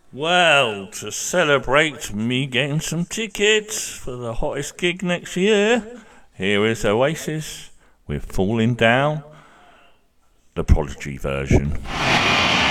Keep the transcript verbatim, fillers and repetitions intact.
Well, to celebrate me getting some tickets for the hottest gig next year, here is Oasis with Falling Down, the Prodigy version.